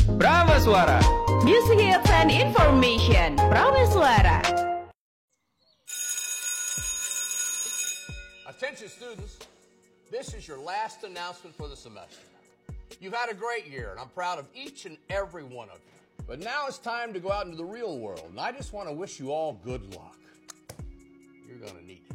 Prameswara. Music hits and information. Prameswara. Attention students, this is your last announcement for the semester. You've had a great year, and I'm proud of each and every one of you. But now it's time to go out into the real world, and I just want to wish you all good luck. You're going to need it.